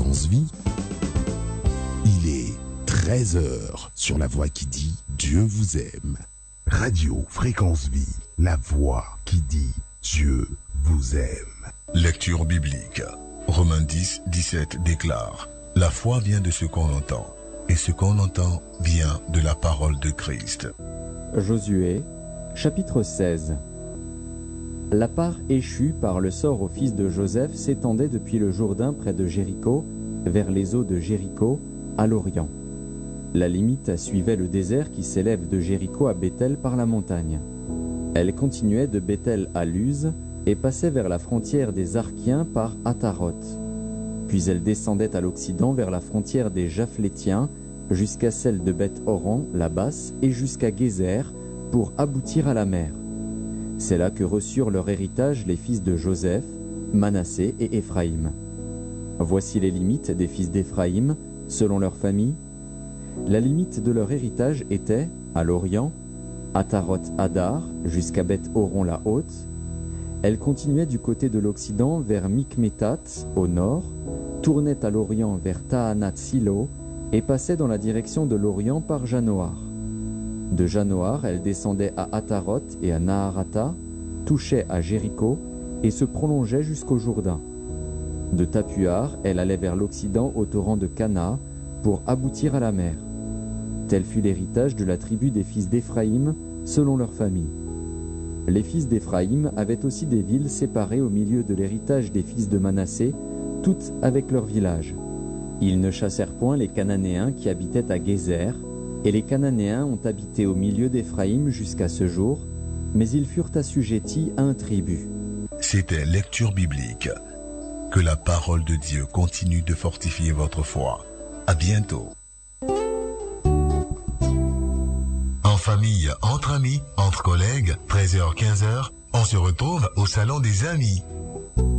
Fréquence Vie. Il est 13 heures sur la voix qui dit Dieu vous aime. Radio Fréquence Vie, la voix qui dit Dieu vous aime. Lecture biblique. Romains 10, 17 déclare: La foi vient de ce qu'on entend, et ce qu'on entend vient de la parole de Christ. Josué, chapitre 16. La part échue par le sort au fils de Joseph s'étendait depuis le Jourdain près de Jéricho, vers les eaux de Jéricho, à l'Orient. La limite suivait le désert qui s'élève de Jéricho à Béthel par la montagne. Elle continuait de Béthel à Luz et passait vers la frontière des Arkiens par Ataroth. Puis elle descendait à l'occident vers la frontière des Japhlétiens jusqu'à celle de Beth-Horon, la basse, et jusqu'à Gézer pour aboutir à la mer. C'est là que reçurent leur héritage les fils de Joseph, Manassé et Éphraïm. Voici les limites des fils d'Éphraïm, selon leur famille. La limite de leur héritage était, à l'Orient, Ataroth-Adar jusqu'à Beth-Horon la Haute. Elle continuait du côté de l'Occident vers Mikmétat, au nord, tournait à l'Orient vers Taanath-Silo et passait dans la direction de l'Orient par Janoar. De Janoar, elle descendait à Ataroth et à Naharata, touchait à Jéricho et se prolongeait jusqu'au Jourdain. De Tapuar, elle allait vers l'Occident au torrent de Cana pour aboutir à la mer. Tel fut l'héritage de la tribu des fils d'Éphraïm, selon leur famille. Les fils d'Éphraïm avaient aussi des villes séparées au milieu de l'héritage des fils de Manassé, toutes avec leurs villages. Ils ne chassèrent point les Cananéens qui habitaient à Gézer, et les Cananéens ont habité au milieu d'Éphraïm jusqu'à ce jour, mais ils furent assujettis à un tribut. C'était lecture biblique. Que la parole de Dieu continue de fortifier votre foi. À bientôt. En famille, entre amis, entre collègues, 13h-15h, on se retrouve au Salon des Amis.